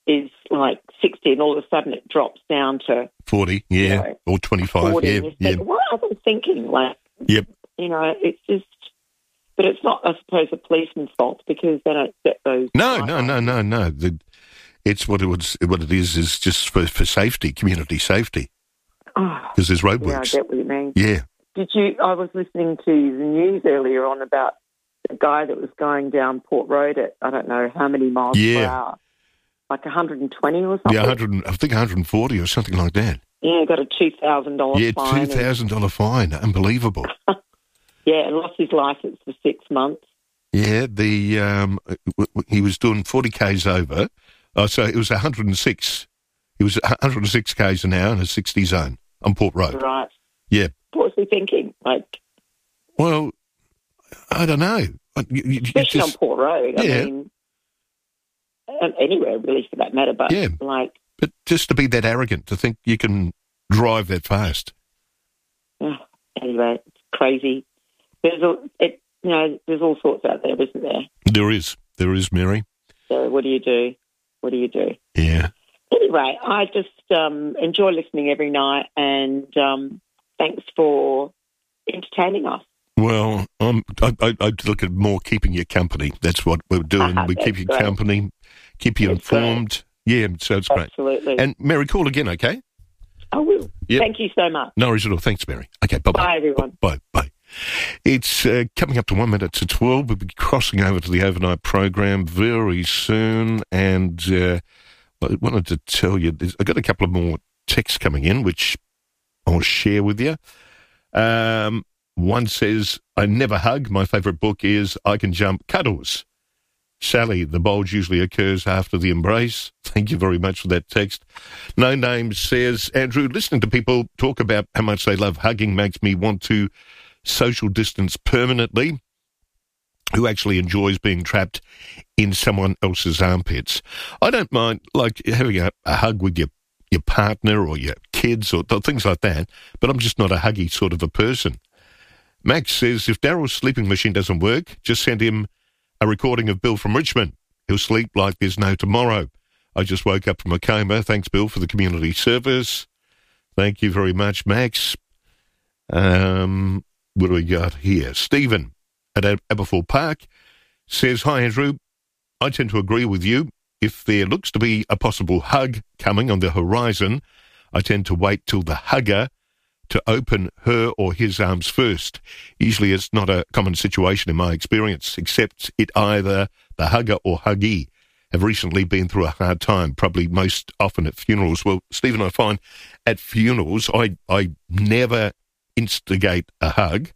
is like 60 and all of a sudden it drops down to 40, or 25, 40, what are they thinking? Like, yep. It's just, but it's not, I suppose, a policeman's fault because they don't set those. No. It's what it is just for safety, community safety. Because there's roadworks. Yeah, I get what you mean. Yeah. I was listening to the news earlier on about the guy that was going down Port Road at, I don't know how many miles per hour, like 120 or something. Yeah, I think 140 or something like that. Yeah, got a $2,000 fine. Yeah, $2,000 fine. Unbelievable. Yeah, and lost his licence for 6 months. Yeah, he was doing 40 k's over. So it was 106. He was 106 k's an hour in a 60 zone on Port Road. Right. Yeah. What was he thinking? Well, I don't know. Especially on Port Road. Yeah. I mean, anywhere really for that matter. But but just to be that arrogant to think you can drive that fast. Anyway, it's crazy. There's all sorts out there, isn't there? There is, Mary. So what do you do? Yeah. Anyway, I just enjoy listening every night, and thanks for entertaining us. Well, I look at more keeping you company. That's what we're doing. We keep you company, keep you informed. Great. Yeah, so it's great. Absolutely. And Mary, call again, okay? I will. Yep. Thank you so much. No worries at all. Thanks, Mary. Okay, bye-bye. Bye, everyone. Bye. It's coming up to 1 minute to 12. We'll be crossing over to the overnight program very soon. And I wanted to tell you, I've got a couple of more texts coming in, which I'll share with you. One says, I never hug. My favourite book is I Can Jump Cuddles. Sally, the bulge usually occurs after the embrace. Thank you very much for that text. No Name says, Andrew, listening to people talk about how much they love hugging makes me want to social distance permanently. Who actually enjoys being trapped in someone else's armpits? I don't mind, like, having a hug with your partner or your kids or things like that, but I'm just not a huggy sort of a person. Max says, if Daryl's sleeping machine doesn't work, just send him a recording of Bill from Richmond. He'll sleep like there's no tomorrow. I just woke up from a coma. Thanks, Bill, for the community service. Thank you very much, Max. What do we got here? Stephen at Aberfoyle Park says, hi, Andrew. I tend to agree with you. If there looks to be a possible hug coming on the horizon, I tend to wait till the hugger to open her or his arms first. Usually it's not a common situation in my experience, except it either the hugger or huggee have recently been through a hard time, probably most often at funerals. Well, Stephen, I find at funerals, I never instigate a hug.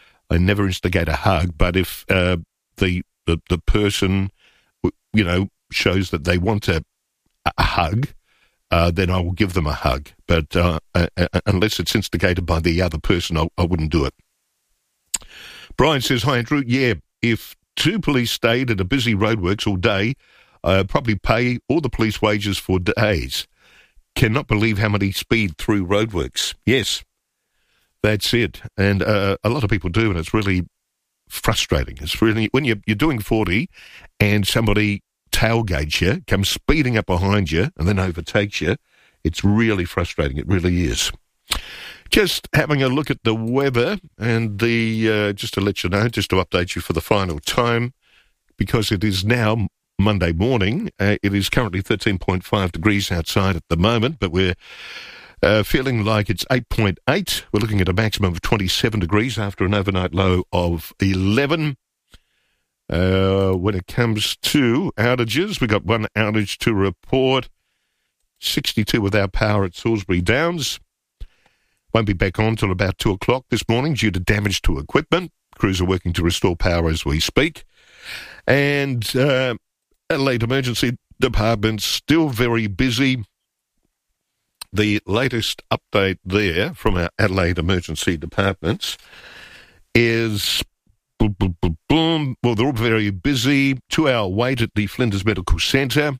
But if the person, shows that they want a hug, then I will give them a hug. But unless it's instigated by the other person, I wouldn't do it. Brian says, hi, Andrew. Yeah, if two police stayed at a busy roadworks all day, I'd probably pay all the police wages for days. Cannot believe how many speed through roadworks. Yes, that's it. And a lot of people do, and it's really frustrating. It's really, when you're doing 40 and somebody tailgates you, comes speeding up behind you and then overtakes you, it's really frustrating. It really is. Just having a look at the weather and just to let you know, just to update you for the final time, because it is now Monday morning. It is currently 13.5 degrees outside at the moment, but we're feeling like it's 8.8. We're looking at a maximum of 27 degrees after an overnight low of 11. When it comes to outages, we got one outage to report. 62 without power at Salisbury Downs. Won't be back on till about 2 o'clock this morning due to damage to equipment. Crews are working to restore power as we speak. And Adelaide Emergency Department still very busy. The latest update there from our Adelaide Emergency Departments is... Well, they're all very busy. 2-hour wait at the Flinders Medical Centre.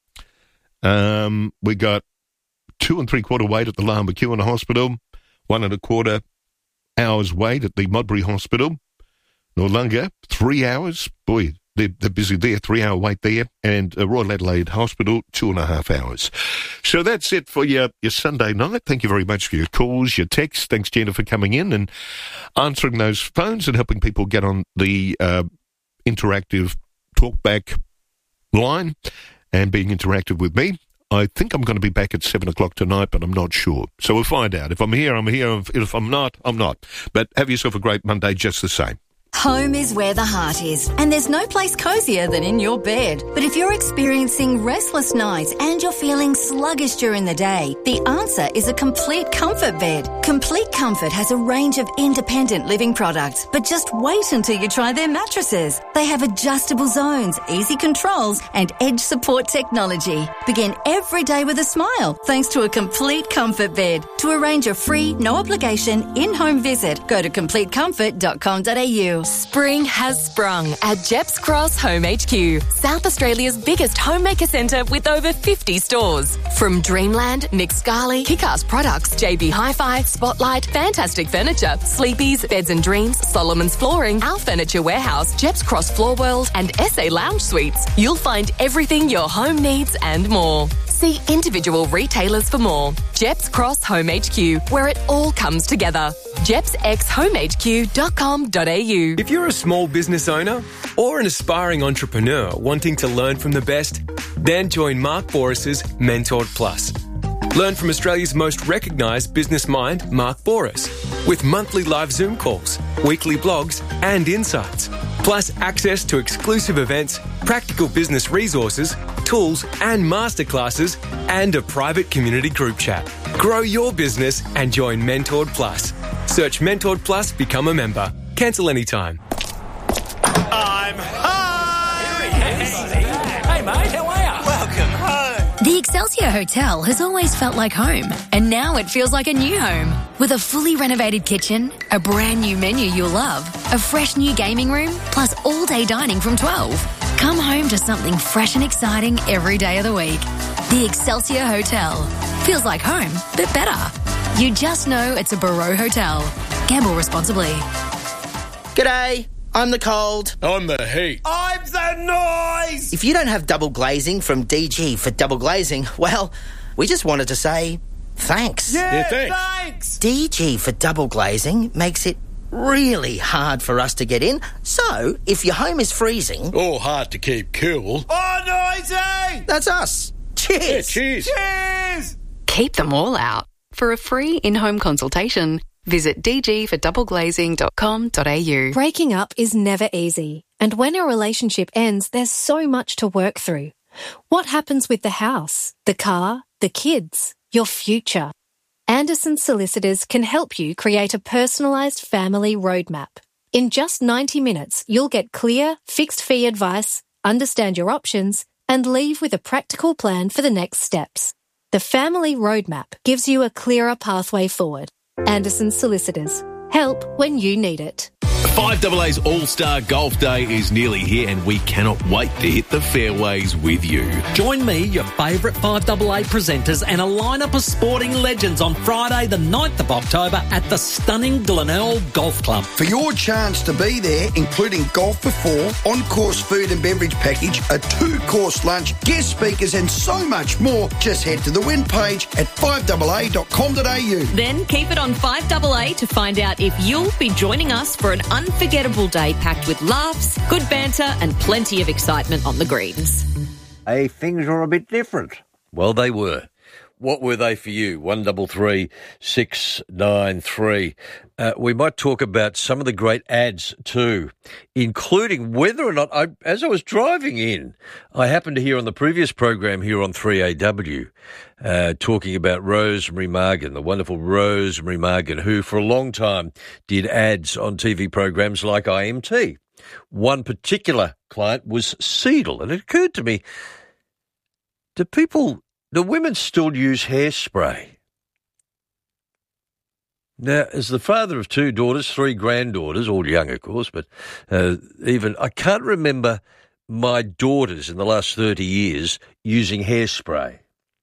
We got 2 3/4 wait at the Lyle McEwen Hospital. 1 1/4 hours wait at the Modbury Hospital. Noarlunga, 3 hours. Boy, they're busy there, 3-hour wait there, and Royal Adelaide Hospital, 2.5 hours. So that's it for your Sunday night. Thank you very much for your calls, your texts. Thanks, Jenna, for coming in and answering those phones and helping people get on the interactive talkback line and being interactive with me. I think I'm going to be back at 7 o'clock tonight, but I'm not sure. So we'll find out. If I'm here, I'm here. If I'm not, I'm not. But have yourself a great Monday just the same. Home is where the heart is, and there's no place cozier than in your bed. But if you're experiencing restless nights and you're feeling sluggish during the day, the answer is a Complete Comfort bed. Complete Comfort has a range of independent living products, but just wait until you try their mattresses. They have adjustable zones, easy controls, and edge support technology. Begin every day with a smile thanks to a Complete Comfort bed. To arrange a free, no-obligation, in-home visit, go to completecomfort.com.au. Spring has sprung at Jeps Cross Home HQ, South Australia's biggest homemaker centre with over 50 stores. From Dreamland, Nick Scali, Kick-Ass Products, JB Hi-Fi, Spotlight, Fantastic Furniture, Sleepy's, Beds and Dreams, Solomon's Flooring, Our Furniture Warehouse, Jeps Cross Floor World and SA Lounge Suites. You'll find everything your home needs and more. See individual retailers for more. Jeps Cross Home HQ, where it all comes together. jepsxhomehq.com.au. If you're a small business owner or an aspiring entrepreneur wanting to learn from the best, then join Mark Boris's Mentored Plus. Learn from Australia's most recognised business mind, Mark Boris, with monthly live Zoom calls, weekly blogs and insights, plus access to exclusive events, practical business resources, tools and masterclasses, and a private community group chat. Grow your business and join Mentored Plus. Search Mentored Plus, become a member. Cancel anytime. I'm home! Hey mate, how are you? Welcome home. The Excelsior Hotel has always felt like home, and now it feels like a new home. With a fully renovated kitchen, a brand new menu you'll love, a fresh new gaming room, plus all-day dining from 12. Come home to something fresh and exciting every day of the week. The Excelsior Hotel. Feels like home, but better. You just know it's a Barreau Hotel. Gamble responsibly. G'day, I'm the cold. I'm the heat. I'm the noise! If you don't have double glazing from DG for double glazing, well, we just wanted to say thanks. Yeah, thanks! DG for double glazing makes it really hard for us to get in. So, if your home is freezing... or hard to keep cool... oh, noisy! That's us. Cheers! Yeah, cheers! Cheers! Keep them all out. For a free in-home consultation, visit dgfordoubleglazing.com.au. Breaking up is never easy, and when a relationship ends, there's so much to work through. What happens with the house, the car, the kids, your future? Anderson Solicitors can help you create a personalised family roadmap. In just 90 minutes, you'll get clear, fixed-fee advice, understand your options, and leave with a practical plan for the next steps. The Family Roadmap gives you a clearer pathway forward. Anderson Solicitors. Help when you need it. 5AA's All-Star Golf Day is nearly here and we cannot wait to hit the fairways with you. Join me, your favourite 5AA presenters and a lineup of sporting legends on Friday the 9th of October at the stunning Glenelg Golf Club. For your chance to be there, including golf for four, on-course food and beverage package, a 2-course lunch, guest speakers and so much more, just head to the win page at 5AA.com.au. Then keep it on 5AA to find out if you'll be joining us for an unforgettable day packed with laughs, good banter and plenty of excitement on the greens. Hey, things are a bit different. Well, they were. What were they for you? 133 693. We might talk about some of the great ads too, including whether or not, as I was driving in, I happened to hear on the previous program here on 3AW, talking about Rosemary Margan, the wonderful Rosemary Margan, who for a long time did ads on TV programs like IMT. One particular client was Seidel, and it occurred to me, do women still use hairspray? Now, as the father of 2 daughters, 3 granddaughters, all young, of course, but I can't remember my daughters in the last 30 years using hairspray.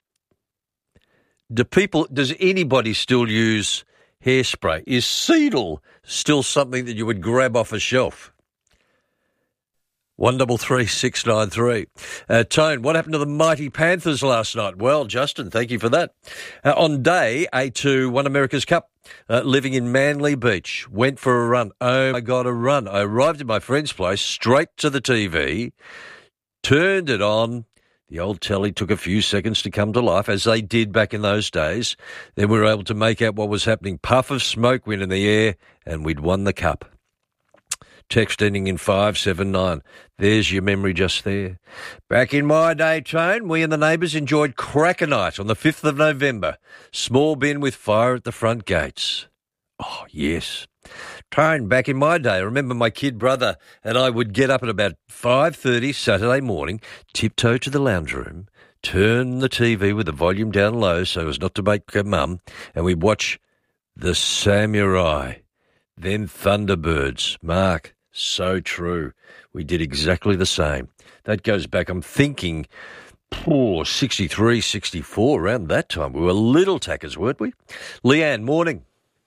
Does anybody still use hairspray? Is Seidel still something that you would grab off a shelf? 133 693. Tone, what happened to the mighty Panthers last night? Well, Justin, thank you for that. On day A2 won America's Cup, living in Manly Beach. Went for a run. Oh, my God, a run. I arrived at my friend's place, straight to the TV, turned it on. The old telly took a few seconds to come to life, as they did back in those days. Then we were able to make out what was happening. Puff of smoke went in the air, and we'd won the cup. Text ending in 579. There's your memory just there. Back in my day, Tone, we and the neighbours enjoyed Cracker Night on the 5th of November. Small bin with fire at the front gates. Oh, yes. Tone, back in my day, I remember my kid brother and I would get up at about 5:30 Saturday morning, tiptoe to the lounge room, turn the TV with the volume down low so as not to wake Mum, and we'd watch The Samurai, then Thunderbirds. Mark, so true. We did exactly the same. That goes back, I'm thinking, 63, 64, around that time. We were little tackers, weren't we? Leanne, morning.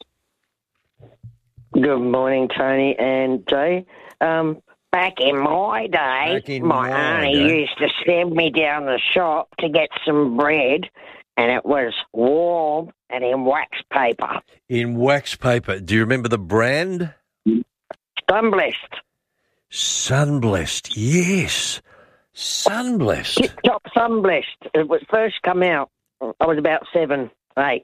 Good morning, Tony and Jay. Back in my day, my auntie used to send me down the shop to get some bread, and it was warm and in wax paper. In wax paper. Do you remember the brand? Sunblessed. Sunblessed, yes. Sunblessed. Tip-top Sunblessed. It was first come out. I was about 7 or 8.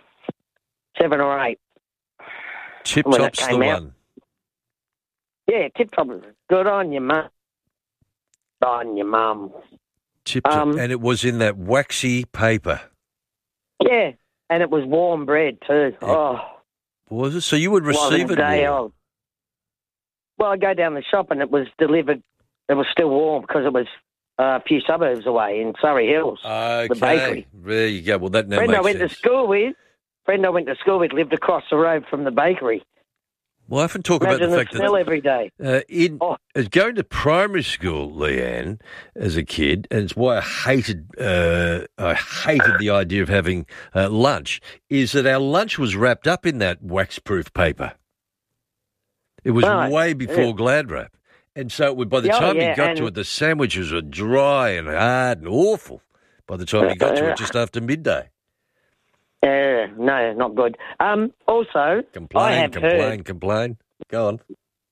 Tip-top's the one. Yeah, Tip-top. Good on you, Mum. Good on you, Mum. Tip-top. And it was in that waxy paper. Yeah, and it was warm bread too. Yeah. Oh. Was it? So you would receive it warm? Well, I'd go down the shop and it was delivered. It was still warm because it was a few suburbs away in Surrey Hills. Okay. The bakery. There you go. Well, that now friend makes I went sense. to school with lived across the road from the bakery. Well, I often talk about the fact smell every day. Going to primary school, Leanne, as a kid, and it's why I hated the idea of having lunch, is that our lunch was wrapped up in that wax-proof paper. It was way before Glad Wrap. And so by the time you got to it, the sandwiches were dry and hard and awful by the time you got to it just after midday. No, not good. Also, Complain. Go on.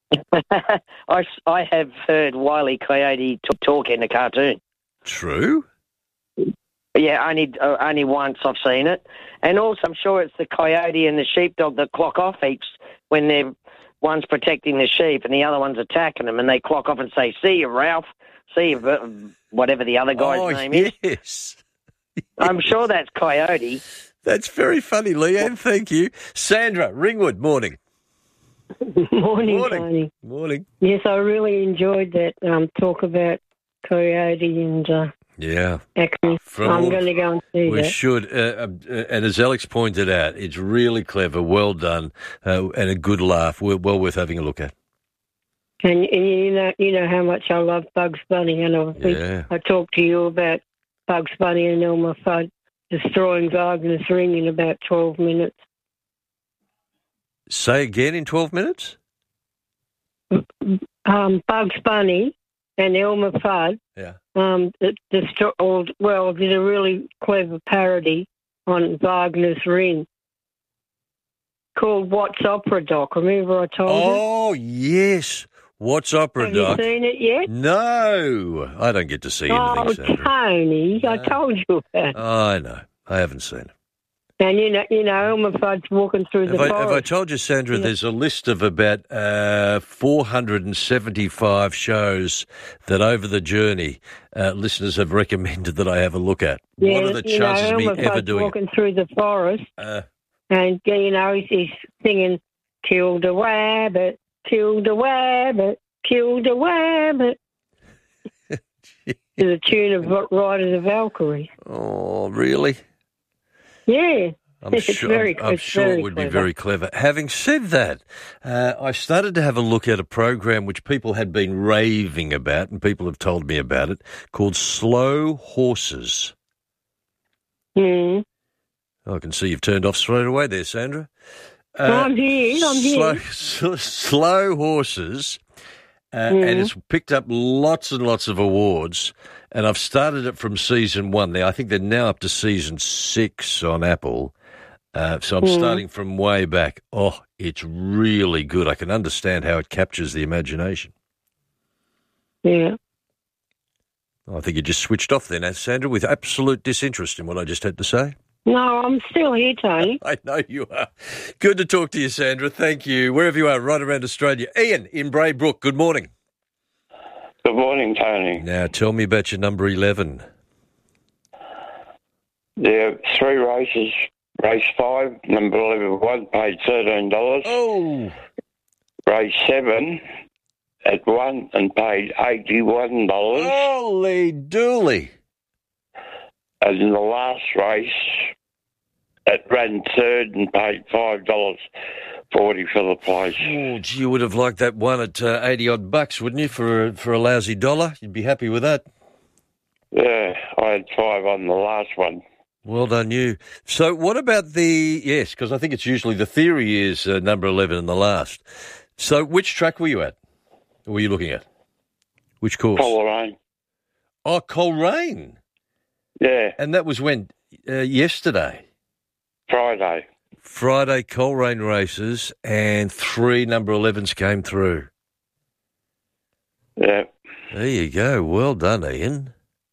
I have heard Wile E. Coyote talk in a cartoon. True? Yeah, only once I've seen it. And also, I'm sure it's the coyote and the sheepdog that clock off heaps when they're one's protecting the sheep and the other one's attacking them, and they clock off and say, "See you, Ralph. See you," whatever the other guy's name is. Yes. I'm sure that's Coyote. That's very funny, Leanne. Thank you. Sandra, Ringwood, morning. Morning, Tony. Morning. Yes, I really enjoyed that talk about Coyote and Acme. I'm going to go and see that. We should. And as Alex pointed out, it's really clever, well done, and a good laugh. Well worth having a look at. And you know how much I love Bugs Bunny, and I talked to you about Bugs Bunny and Elmer Fudd destroying Wagner's Ring in about 12 minutes. Say again in 12 minutes? Bugs Bunny and Elmer Fudd did a really clever parody on Wagner's Ring called What's Opera Doc. Remember I told you? Oh, yes. What's Opera Doc? Have you seen it yet? No. I don't get to see anything, Sandra. Tony, I told you that. I know. I haven't seen it. And you know, Elmer Fudd's walking through the forest. Have I told you, Sandra, there's a list of about 475 shows that over the journey listeners have recommended that I have a look at. Yeah, what are the chances of me ever doing walking through the forest, and he's singing, "Killed a wabbit, killed a wabbit, killed a wabbit," to the tune of Ride of the Valkyrie. Oh, really? Yeah. I'm sure it would be very clever. Having said that, I started to have a look at a program which people had been raving about, and people have told me about it, called Slow Horses. Mm. I can see you've turned off straight away there, Sandra. I'm here. Slow Horses. and it's picked up lots and lots of awards. And I've started it from season 1. I think they're now up to season 6 on Apple. So I'm starting from way back. Oh, it's really good. I can understand how it captures the imagination. Yeah. I think you just switched off then, Sandra, with absolute disinterest in what I just had to say. No, I'm still here, Tony. I know you are. Good to talk to you, Sandra. Thank you. Wherever you are, right around Australia. Ian in Braybrook, good morning. Good morning, Tony. Now, tell me about your number 11. There are 3 races. Race 5, number 11, paid $13. Oh. Race 7 at 1 and paid $81. Holy dooly. And in the last race, it ran 3rd and paid $5.40 for the place. Oh, gee, you would have liked that one at 80-odd bucks, wouldn't you, for a lousy $1? You'd be happy with that. Yeah, I had 5 on the last one. Well done, you. So what about yes, because I think it's usually the theory is number 11 in the last. So which track were you at? Or were you looking at? Which course? Coleraine. Oh, Coleraine. Yeah. And that was when? Yesterday? Friday. Friday, Coleraine races, and 3 number 11s came through. Yeah. There you go. Well done, Ian.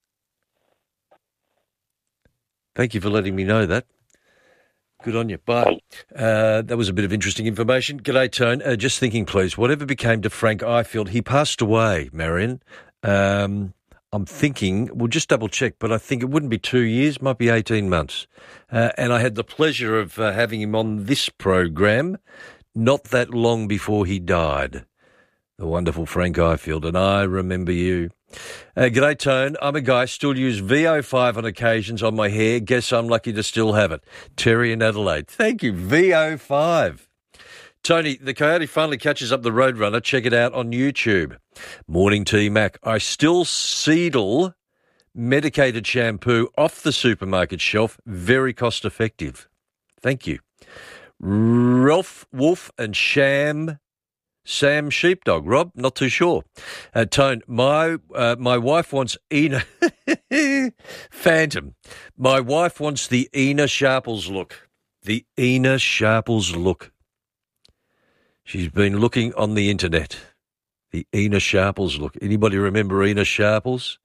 Thank you for letting me know that. Good on you. Bye. That was a bit of interesting information. G'day, Tone. Just thinking, please, whatever became to Frank Ifield, he passed away, Marion. I'm thinking, we'll just double check, but I think it wouldn't be 2 years, might be 18 months. And I had the pleasure of having him on this program not that long before he died. The wonderful Frank Ifield, and I remember you. G'day, Tone. I'm a guy, still use VO5 on occasions on my hair. Guess I'm lucky to still have it. Terry in Adelaide. Thank you, VO5. Tony, the coyote finally catches up the Roadrunner. Check it out on YouTube. Morning Tea Mac. I still Seedle medicated shampoo off the supermarket shelf. Very cost effective. Thank you. Ralph Wolf and Sam Sheepdog. Rob, not too sure. Tone, my wife wants Ina Phantom. My wife wants the Ina Sharples look. The Ina Sharples look. She's been looking on the internet. The Ina Sharples look. Anybody remember Ina Sharples?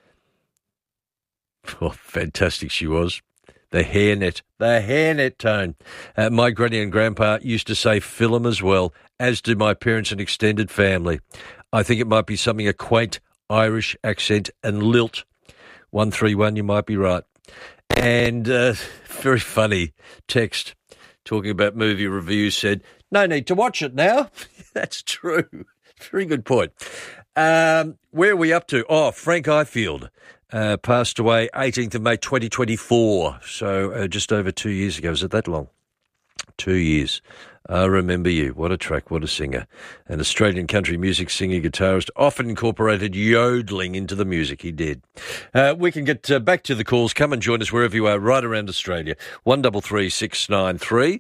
Oh, fantastic she was. The hairnet, Tone. My granny and grandpa used to say film as well, as did my parents and extended family. I think it might be something, a quaint Irish accent and lilt. 131, you might be right. And very funny text talking about movie reviews said, no need to watch it now. That's true. Very good point. Where are we up to? Oh, Frank Ifield. Passed away 18th of May 2024, so just over 2 years ago. Was it that long? 2 years. I remember you. What a track, what a singer. An Australian country music singer, guitarist, often incorporated yodeling into the music. He did. We can get back to the calls. Come and join us wherever you are, right around Australia. 133 693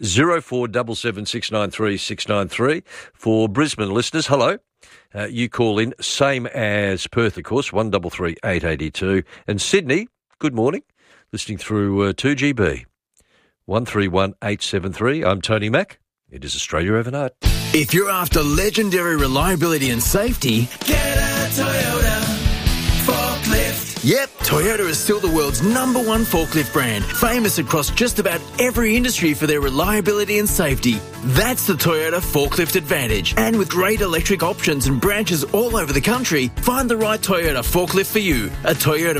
0477 693 693. For Brisbane listeners, hello. You call in, same as Perth, of course, 133 882. And Sydney, good morning, listening through 2GB, 131 873. I'm Tony Mack. It is Australia Overnight. If you're after legendary reliability and safety, get a Toyota forklift. Yep, Toyota is still the world's #1 forklift brand, famous across just about every industry for their reliability and safety. That's the Toyota Forklift Advantage. And with great electric options and branches all over the country, find the right Toyota forklift for you at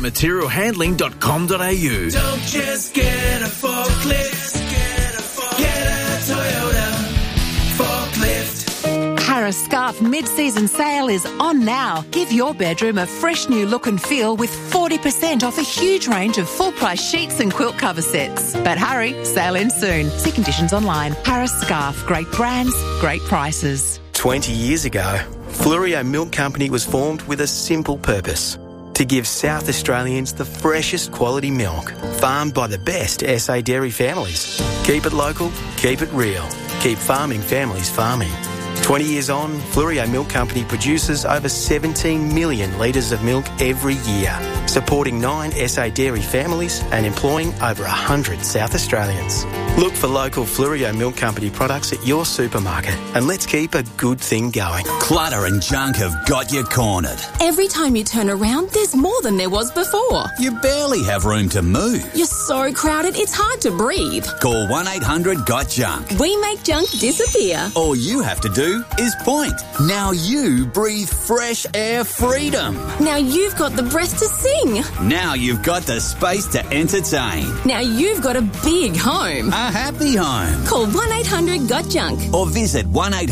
toyotamaterialhandling.com.au. Don't just get a forklift, get a Toyota forklift. Harris Scarf mid-season sale is on now. Give your bedroom a fresh new look and feel with 40% off a huge range of full-price sheets and quilt cover sets. But hurry, sale ends soon. See conditions online. Harris Scarf, great brands, great prices. 20 years ago, Fluorio Milk Company was formed with a simple purpose: to give South Australians the freshest quality milk, farmed by the best SA dairy families. Keep it local, keep it real, keep farming families farming. 20 years on, Fleurieu Milk Company produces over 17 million litres of milk every year, supporting 9 SA dairy families and employing over 100 South Australians. Look for local Fleurieu Milk Company products at your supermarket and let's keep a good thing going. Clutter and junk have got you cornered. Every time you turn around, there's more than there was before. You barely have room to move. You're so crowded, it's hard to breathe. Call 1-800-GOT-JUNK. We make junk disappear. All you have to do is point. Now you breathe fresh air freedom. Now you've got the breath to sing. Now you've got the space to entertain. Now you've got a big home. A happy home. Call 1-800-GOT-JUNK. Or visit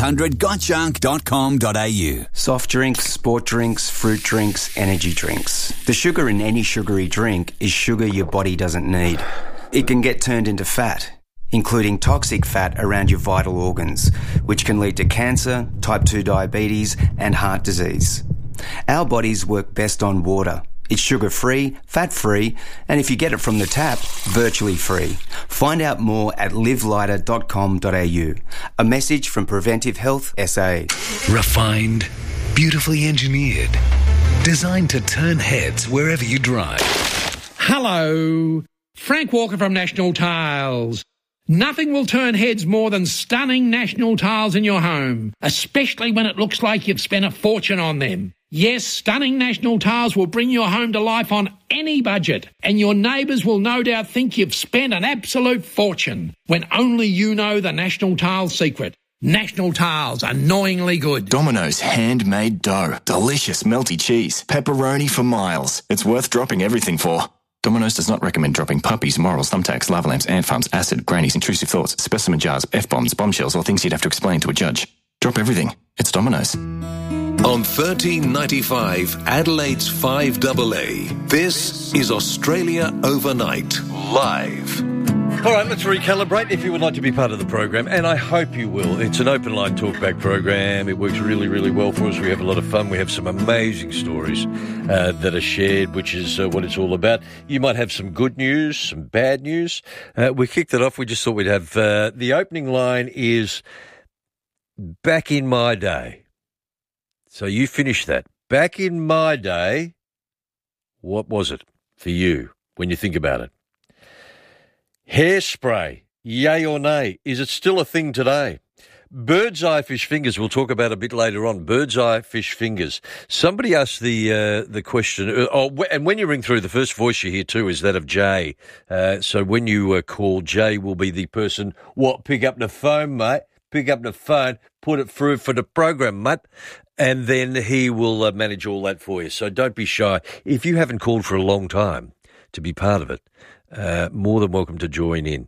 1800gotjunk.com.au. Soft drinks, sport drinks, fruit drinks, energy drinks. The sugar in any sugary drink is sugar your body doesn't need. It can get turned into fat, including toxic fat around your vital organs, which can lead to cancer, type 2 diabetes, and heart disease. Our bodies work best on water. It's sugar-free, fat-free, and if you get it from the tap, virtually free. Find out more at livelighter.com.au. A message from Preventive Health SA. Refined, beautifully engineered, designed to turn heads wherever you drive. Hello, Frank Walker from National Tiles. Nothing will turn heads more than stunning National Tiles in your home, especially when it looks like you've spent a fortune on them. Yes, stunning National Tiles will bring your home to life on any budget, and your neighbours will no doubt think you've spent an absolute fortune, when only you know the National Tiles secret. National Tiles, annoyingly good. Domino's handmade dough. Delicious melty cheese. Pepperoni for miles. It's worth dropping everything for. Domino's does not recommend dropping puppies, morals, thumbtacks, lava lamps, ant farms, acid, grannies, intrusive thoughts, specimen jars, F-bombs, bombshells, or things you'd have to explain to a judge. Drop everything. It's Domino's. On 1395 Adelaide's 5AA, this is Australia Overnight, live. All right, let's recalibrate if you would like to be part of the program, and I hope you will. It's an open line talkback program. It works really, really well for us. We have a lot of fun. We have some amazing stories that are shared, which is what it's all about. You might have some good news, some bad news. We kicked it off. We just thought we'd have the opening line is back in my day. So you finish that. Back in my day, what was it for you when you think about it? Hairspray, yay or nay? Is it still a thing today? Bird's eye fish fingers, we'll talk about a bit later on. Bird's eye fish fingers. Somebody asked the question, and when you ring through, the first voice you hear too is that of Jay. So when you call, Jay will be the person, pick up the phone, mate. Pick up the phone, put it through for the program, mate. And then he will manage all that for you. So don't be shy. If you haven't called for a long time to be part of it, more than welcome to join in.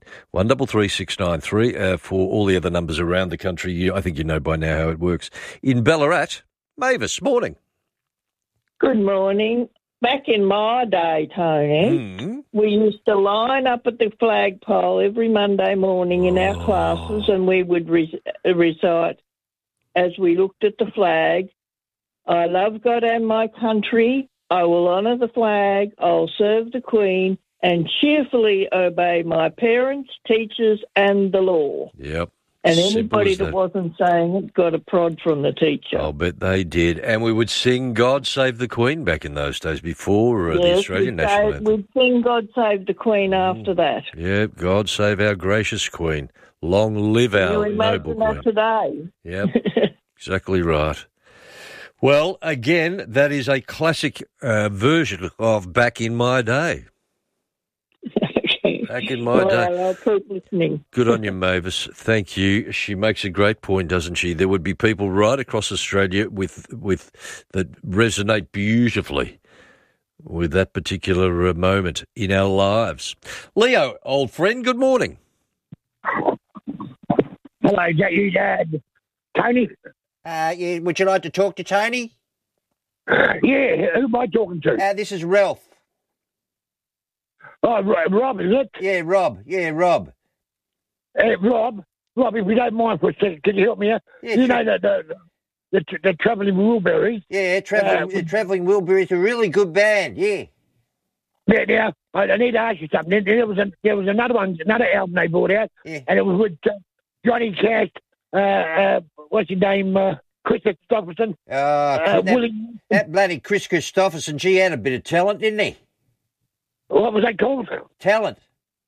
133693 for all the other numbers around the country. I think you know by now how it works. In Ballarat, Mavis, morning. Good morning. Back in my day, Tony, we used to line up at the flagpole every Monday morning in our classes, and we would recite, as we looked at the flag, I love God and my country, I will honour the flag, I'll serve the Queen, and cheerfully obey my parents, teachers, and the law. Yep. And anybody that wasn't saying it got a prod from the teacher. I'll bet they did. And we would sing God Save the Queen back in those days before the Australian national anthem. We'd sing God Save the Queen after that. Yep, God save our gracious Queen. Long live our noble Queen. Today. Yep, exactly right. Well, again, that is a classic version of Back in My Day. Back in my day. I'll keep listening. Good on you, Mavis. Thank you. She makes a great point, doesn't she? There would be people right across Australia with that resonate beautifully with that particular moment in our lives. Leo, old friend, good morning. Hello, you Dad. Tony? Yeah, would you like to talk to Tony? Yeah, who am I talking to? This is Ralph. Oh, Rob, is it? Yeah, Rob. Rob, if you don't mind for a second, can you help me out? Yeah, you know the Travelling Wilburys? Yeah, Travelling Wilburys, a really good band, yeah. Yeah, now, I need to ask you something. There was another album they brought out, and it was with Johnny Cash, what's his name, Chris Christopherson. That bloody Chris Christopherson, he had a bit of talent, didn't he? What was that called? Talent.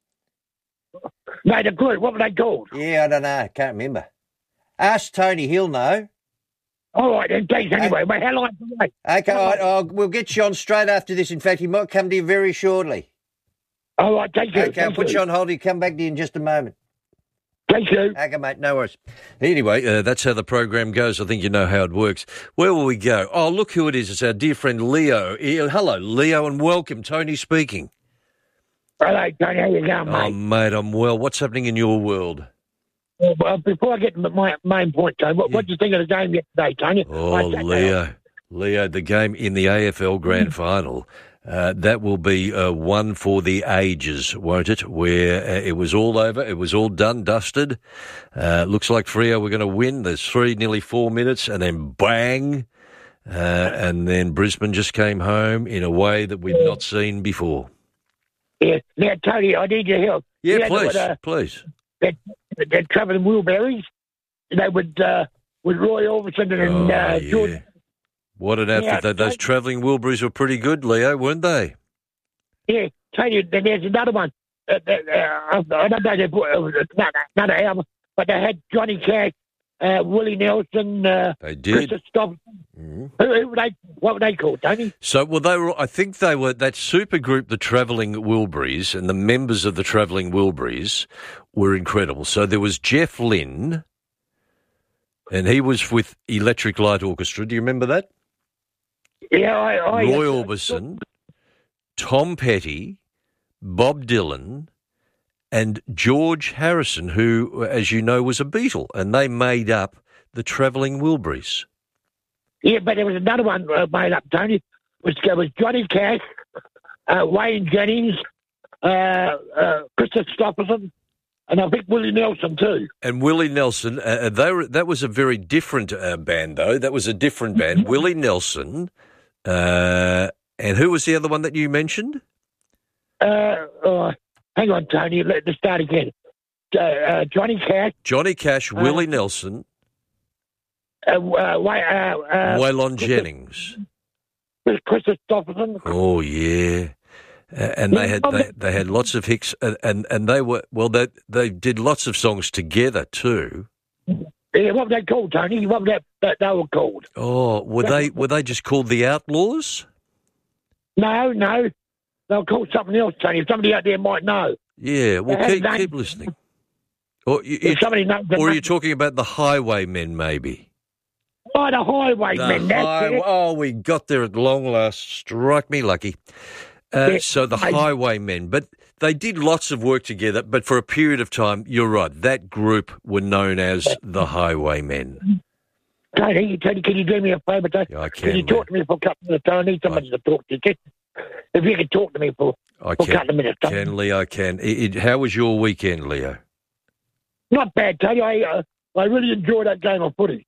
No, the group, what were they called? Yeah, I don't know. Can't remember. Ask Tony, he'll know. All right, then, thanks anyway. Well, how long is it? Okay, all right, we'll get you on straight after this. In fact, he might come to you very shortly. All right, thank you. Okay, I'll put you on hold. He'll come back to you in just a moment. Thank you. Okay, mate, no worries. Anyway, that's how the program goes. I think you know how it works. Where will we go? Oh, look who it is. It's our dear friend Leo. Hello, Leo, and welcome. Tony speaking. Hello, Tony. How you going, mate? Oh, mate, I'm well. What's happening in your world? Well, before I get to my main point, Tony, what do you think of the game yesterday, Tony? Oh, Leo, the game in the AFL Grand Final. That will be one for the ages, won't it? Where it was all over, it was all done, dusted. Looks like Freo were going to win. There's nearly 4 minutes, and then bang, and then Brisbane just came home in a way that we've not seen before. Yeah, now, Tony, I need your help. Yeah, please. They're travelling wheelbarrows. They would Roy Orbison and George. Yeah. What an outfit. Those travelling wheelbarrows were pretty good, Leo, weren't they? Yeah, Tony, there's another one. I don't know they put another album, but they had Johnny Cash, Willie Nelson, they did. Chris Stopson. Mm-hmm. What were they called, Tony? So, well, I think they were that super group, the Travelling Wilburys, and the members of the Travelling Wilburys were incredible. So there was Jeff Lynne, and he was with Electric Light Orchestra. Do you remember that? Yeah, Roy Orbison, Tom Petty, Bob Dylan, and George Harrison, who, as you know, was a Beatle, and they made up the Travelling Wilburys. Yeah, but there was another one made up, Tony. It was Johnny Cash, Wayne Jennings, Chris Stopperson, and I think Willie Nelson too. And Willie Nelson, that was a very different band, though. That was a different band. Willie Nelson, and who was the other one that you mentioned? Hang on, Tony. Let's start again. Johnny Cash. Johnny Cash, Willie Nelson. Waylon Jennings. Chris Stopperson. Oh, yeah. And they had lots of hits, and they were they did lots of songs together too. Yeah, what were they called, Tony? What were they were called? Oh, were they just called the Outlaws? No, they were called something else, Tony. Somebody out there might know. Yeah, well, keep listening. Or somebody knows. Or are you talking about the Highwaymen, maybe? Oh, the Highwaymen. Oh, we got there at long last. Strike me lucky. So the Highwaymen, but they did lots of work together, but for a period of time, you're right, that group were known as the Highwaymen. Tony, can you do me a favour, Tony? Yeah, I can. Can you talk to me for a couple of minutes? I need somebody to talk to. If you could talk to me for a couple of minutes. I can, Leo, I can. How was your weekend, Leo? Not bad, Tony. I really enjoyed that game of footy.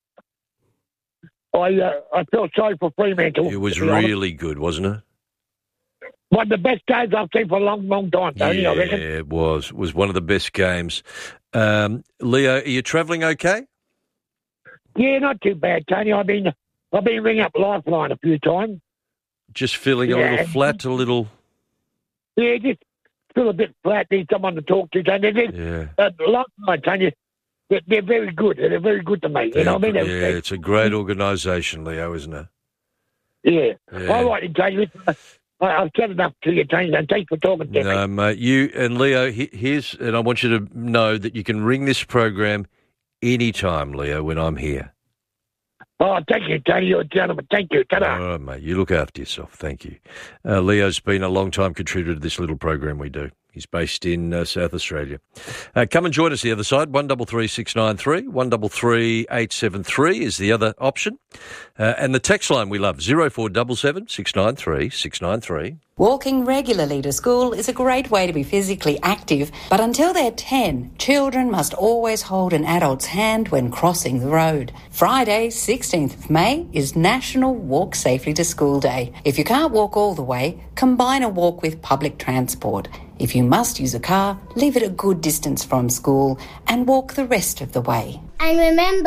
I felt sorry for Fremantle. It was really good, wasn't it? One of the best games I've seen for a long, long time, Tony, I reckon. Yeah, it was. It was one of the best games. Leo, are you travelling okay? Yeah, not too bad, Tony. I've been ringing up Lifeline a few times. Just feeling a little flat, a little... Yeah, just feel a bit flat. Need someone to talk to, Tony. Lifeline, Tony, they're very good. They're very good to me. You know what I mean? Yeah, it's a great organisation, Leo, isn't it? Yeah. All right, Tony. I've said enough to you, Tony, and thanks for talking to me. No, mate, you and Leo, and I want you to know that you can ring this program anytime, Leo, when I'm here. Oh, thank you, Tony. You're a gentleman. Thank you. Ta-da. All right, mate. You look after yourself. Thank you. Leo's been a long-time contributor to this little program we do. He's based in South Australia. Come and join us the other side. 133 693 133 873 is the other option. And the text line we love, 0477 693 693. Walking regularly to school is a great way to be physically active, but until they're 10, children must always hold an adult's hand when crossing the road. Friday, 16th of May, is National Walk Safely to School Day. If you can't walk all the way, combine a walk with public transport. If you must use a car, leave it a good distance from school and walk the rest of the way. And remember,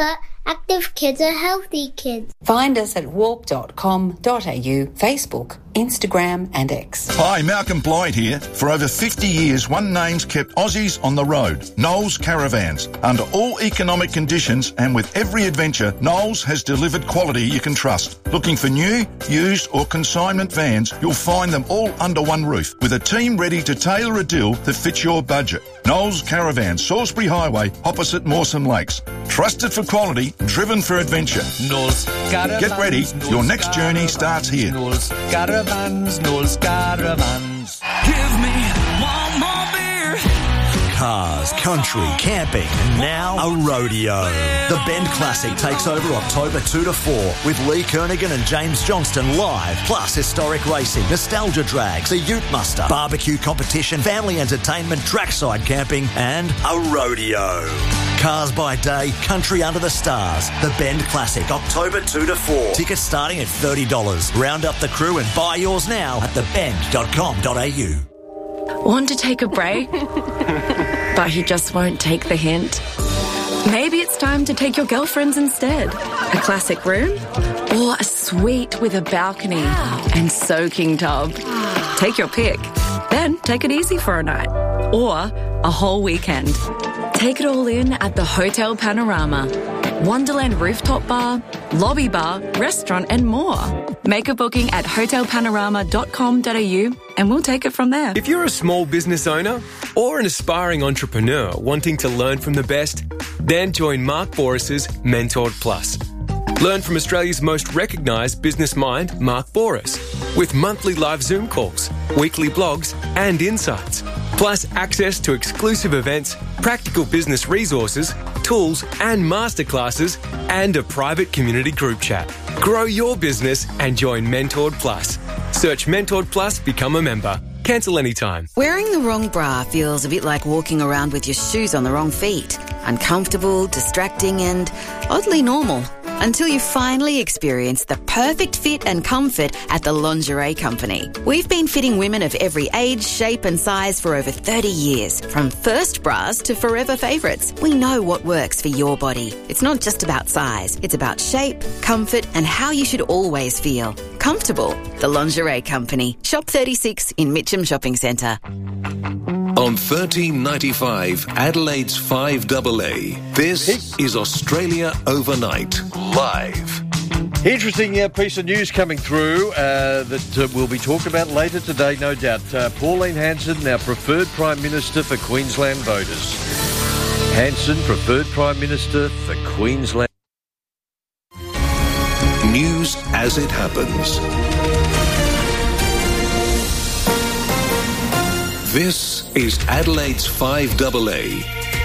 Active kids are healthy kids. Find us at walk.com.au, Facebook, Instagram and X. Hi, Malcolm Blythe here. For over 50 years, one name's kept Aussies on the road. Knowles Caravans. Under all economic conditions and with every adventure, Knowles has delivered quality you can trust. Looking for new, used or consignment vans, you'll find them all under one roof with a team ready to tailor a deal that fits your budget. Knowles Caravans, Salisbury Highway, opposite Mawson Lakes. Trusted for quality, driven for adventure. Knowles Caravans. Get ready, your next journey starts here. Knowles Caravans, Knowles Caravans. Give me one more beer. Cars, country, camping, and now a rodeo. The Bend Classic takes over October 2 to 4 with Lee Kernaghan and James Johnston live, plus historic racing, nostalgia drags, a ute muster, barbecue competition, family entertainment, trackside camping, and a rodeo. Cars by day, country under the stars. The Bend Classic, October 2 to 4. Tickets starting at $30. Round up the crew and buy yours now at thebend.com.au. Want to take a break? But he just won't take the hint. Maybe it's time to take your girlfriends instead. A classic room or a suite with a balcony and soaking tub. Take your pick. Then take it easy for a night or a whole weekend. Take it all in at the Hotel Panorama. Wonderland rooftop bar, lobby bar, restaurant and more. Make a booking at hotelpanorama.com.au and we'll take it from there. If you're a small business owner or an aspiring entrepreneur wanting to learn from the best, then join Mark Boris's Mentored Plus. Learn from Australia's most recognised business mind, Mark Boris, with monthly live Zoom calls, weekly blogs and insights, plus access to exclusive events, practical business resources, tools and masterclasses, and a private community group chat. Grow your business and join Mentored Plus. Search Mentored Plus, become a member. Cancel anytime. Wearing the wrong bra feels a bit like walking around with your shoes on the wrong feet. Uncomfortable, distracting and oddly normal. Until you finally experience the perfect fit and comfort at the Lingerie Company. We've been fitting women of every age, shape and size for over 30 years. From first bras to forever favourites, we know what works for your body. It's not just about size. It's about shape, comfort and how you should always feel. Comfortable. The Lingerie Company. Shop 36 in Mitcham Shopping Centre. On 1395 Adelaide's 5AA, this is Australia Overnight, live. Interesting piece of news coming through that we'll be talking about later today, no doubt. Pauline Hanson, now preferred Prime Minister for Queensland voters. Hanson, preferred Prime Minister for Queensland. News as it happens. This is Adelaide's 5AA.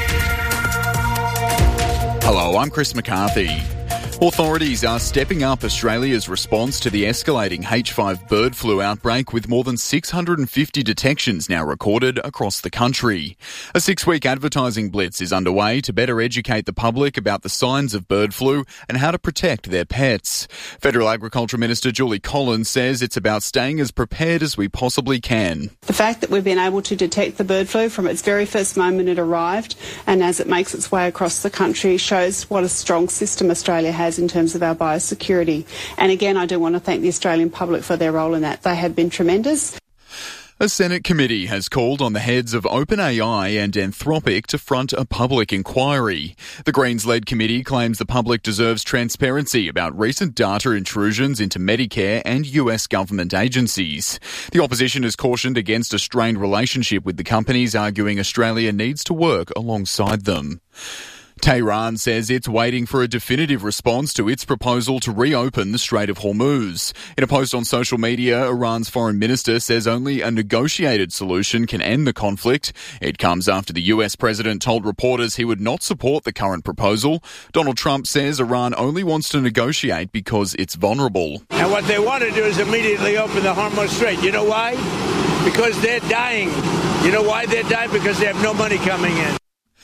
Hello, I'm Chris McCarthy. Authorities are stepping up Australia's response to the escalating H5 bird flu outbreak with more than 650 detections now recorded across the country. A 6-week advertising blitz is underway to better educate the public about the signs of bird flu and how to protect their pets. Federal Agriculture Minister Julie Collins says it's about staying as prepared as we possibly can. The fact that we've been able to detect the bird flu from its very first moment it arrived and as it makes its way across the country shows what a strong system Australia has in terms of our biosecurity. And again, I do want to thank the Australian public for their role in that. They have been tremendous. A Senate committee has called on the heads of OpenAI and Anthropic to front a public inquiry. The Greens-led committee claims the public deserves transparency about recent data intrusions into Medicare and US government agencies. The opposition has cautioned against a strained relationship with the companies, arguing Australia needs to work alongside them. Tehran says it's waiting for a definitive response to its proposal to reopen the Strait of Hormuz. In a post on social media, Iran's foreign minister says only a negotiated solution can end the conflict. It comes after the US president told reporters he would not support the current proposal. Donald Trump says Iran only wants to negotiate because it's vulnerable. And what they want to do is immediately open the Hormuz Strait. You know why? Because they're dying. You know why they're dying? Because they have no money coming in.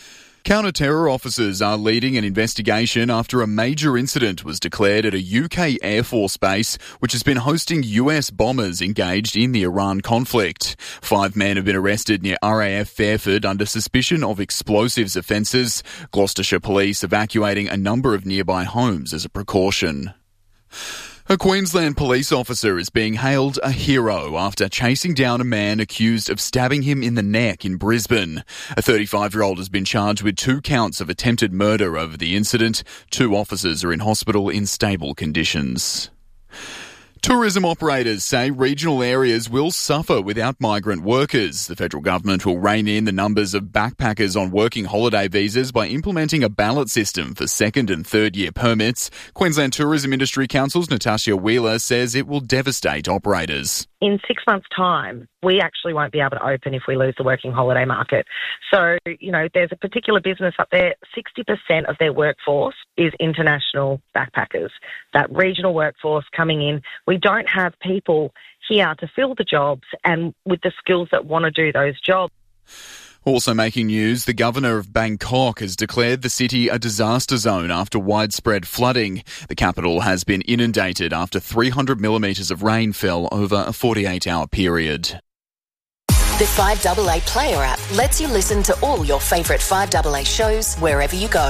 Counter-terror officers are leading an investigation after a major incident was declared at a UK Air Force base, which has been hosting US bombers engaged in the Iran conflict. 5 men have been arrested near RAF Fairford under suspicion of explosives offences. Gloucestershire police evacuating a number of nearby homes as a precaution. A Queensland police officer is being hailed a hero after chasing down a man accused of stabbing him in the neck in Brisbane. A 35-year-old has been charged with 2 counts of attempted murder over the incident. 2 officers are in hospital in stable conditions. Tourism operators say regional areas will suffer without migrant workers. The federal government will rein in the numbers of backpackers on working holiday visas by implementing a ballot system for second and third year permits. Queensland Tourism Industry Council's Natasha Wheeler says it will devastate operators. In 6 months' time, we actually won't be able to open if we lose the working holiday market. So, there's a particular business up there, 60% of their workforce is international backpackers. That regional workforce coming in, we don't have people here to fill the jobs and with the skills that want to do those jobs. Also making news, the Governor of Bangkok has declared the city a disaster zone after widespread flooding. The capital has been inundated after 300 millimetres of rain fell over a 48-hour period. The 5AA Player app lets you listen to all your favourite 5AA shows wherever you go.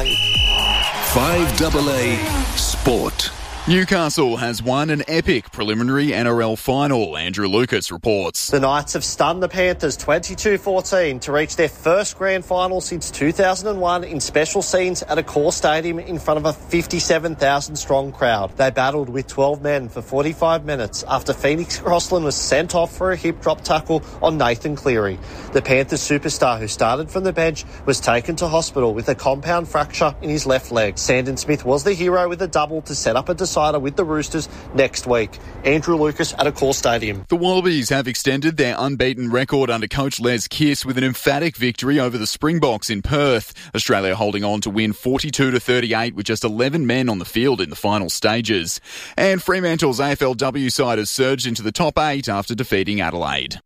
5AA Sport. Newcastle has won an epic preliminary NRL final. Andrew Lucas reports. The Knights have stunned the Panthers 22-14 to reach their first grand final since 2001 in special scenes at a core stadium in front of a 57,000-strong crowd. They battled with 12 men for 45 minutes after Phoenix Crossland was sent off for a hip drop tackle on Nathan Cleary. The Panthers superstar, who started from the bench, was taken to hospital with a compound fracture in his left leg. Sandon Smith was the hero with a double to set up a decider with the Roosters next week. Andrew Lucas at a core stadium. The Wallabies have extended their unbeaten record under coach Les Kiss with an emphatic victory over the Springboks in Perth. Australia holding on to win 42-38 with just 11 men on the field in the final stages. And Fremantle's AFLW side has surged into the top 8 after defeating Adelaide.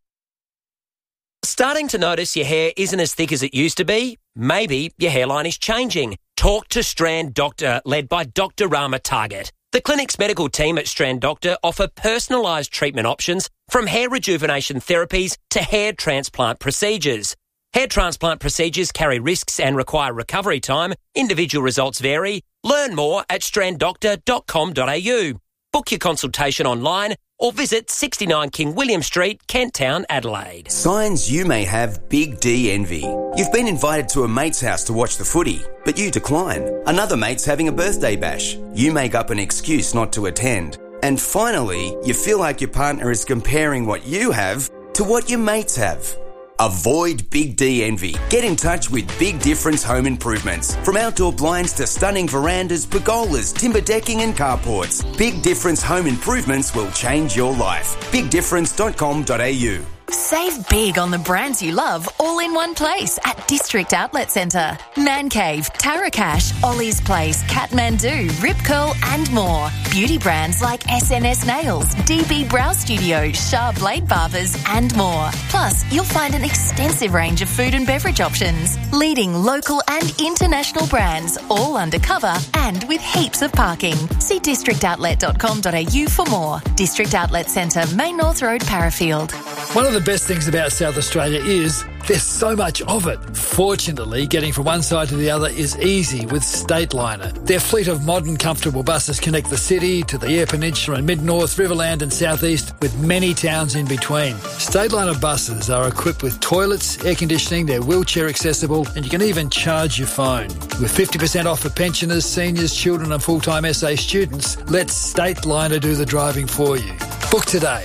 Starting to notice your hair isn't as thick as it used to be? Maybe your hairline is changing. Talk to Strand Doctor, led by Dr. Rama Target. The clinic's medical team at Strand Doctor offer personalised treatment options from hair rejuvenation therapies to hair transplant procedures. Hair transplant procedures carry risks and require recovery time. Individual results vary. Learn more at stranddoctor.com.au. Book your consultation online or visit 69 King William Street, Kent Town, Adelaide. Signs you may have Big D envy. You've been invited to a mate's house to watch the footy, but you decline. Another mate's having a birthday bash. You make up an excuse not to attend. And finally, you feel like your partner is comparing what you have to what your mates have. Avoid Big D envy. Get in touch with Big Difference Home Improvements. From outdoor blinds to stunning verandas, pergolas, timber decking and carports. Big Difference Home Improvements will change your life. BigDifference.com.au. Save big on the brands you love all in one place at District Outlet Centre. Man Cave, Taracash, Ollie's Place, Kathmandu, Rip Curl and more. Beauty brands like SNS Nails, DB Brow Studio, Shah Blade Barbers and more. Plus, you'll find an extensive range of food and beverage options. Leading local and international brands, all undercover and with heaps of parking. See districtoutlet.com.au for more. District Outlet Centre, Main North Road, Parafield. One of the best things about South Australia is there's so much of it. Fortunately, getting from one side to the other is easy with Stateliner. Their fleet of modern, comfortable buses connect the city to the Eyre Peninsula and Mid-North, Riverland and South East with many towns in between. Stateliner buses are equipped with toilets, air conditioning, they're wheelchair accessible and you can even charge your phone. With 50% off for pensioners, seniors, children and full-time SA students, let Stateliner do the driving for you. Book today.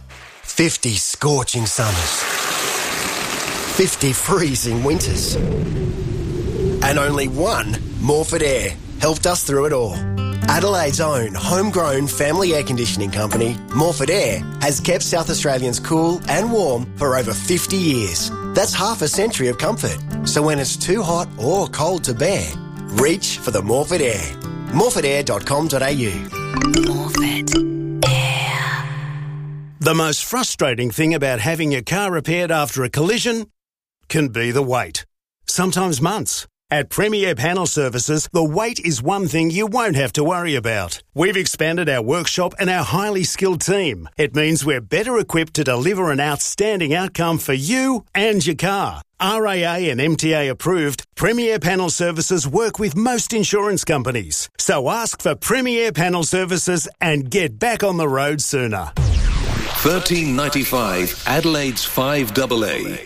50 scorching summers, 50 freezing winters, and only one Morford Air helped us through it all. Adelaide's own homegrown family air conditioning company, Morford Air, has kept South Australians cool and warm for over 50 years. That's half a century of comfort. So when it's too hot or cold to bear, reach for the Morford Air. morfordair.com.au. Morford. The most frustrating thing about having your car repaired after a collision can be the wait. Sometimes months, At Premier Panel Services, the wait is one thing you won't have to worry about. We've expanded our workshop and our highly skilled team. It means we're better equipped to deliver an outstanding outcome for you and your car. RAA and MTA approved, Premier Panel Services work with most insurance companies. So ask for Premier Panel Services and get back on the road sooner. $13.95 Adelaide's 5AA.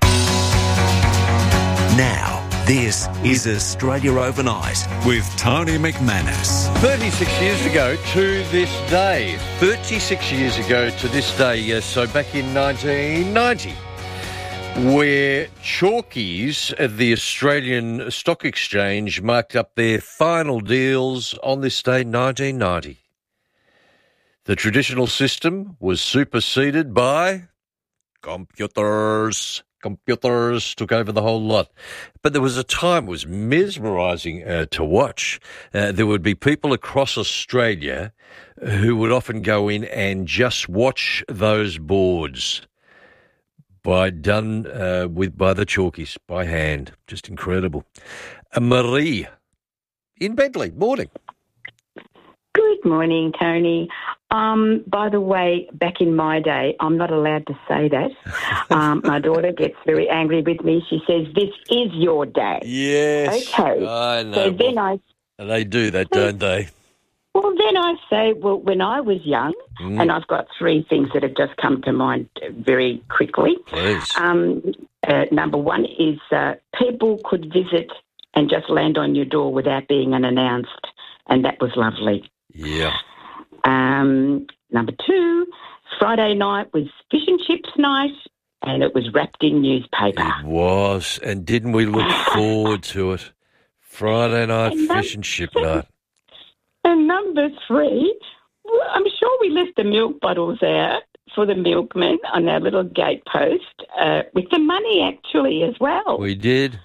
Now, this is Australia Overnight with Tony McManus. 36 years ago to this day. 36 years ago to this day, yes. So back in 1990, where Chalkies at the Australian Stock Exchange marked up their final deals on this day, 1990. The traditional system was superseded by computers. Computers took over the whole lot. But there was a time it was mesmerising to watch. There would be people across Australia who would often go in and just watch those boards done by the Chalkies, by hand. Just incredible. Marie in Bentley, morning. Good morning, Tony. By the way, back in my day, I'm not allowed to say that. My daughter gets very angry with me. She says, "This is your day." Yes. Okay. I know. So then they do that, don't they? Well, then I say, well, when I was young, and I've got three things that have just come to mind very quickly. Please. Number one is people could visit and just land on your door without being unannounced, and that was lovely. Yeah. Number two, Friday night was fish and chips night, and it was wrapped in newspaper. It was, and didn't we look forward to it? Friday night fish and chip night. And number three, I'm sure we left the milk bottles out for the milkman on our little gate post with the money actually as well. We did.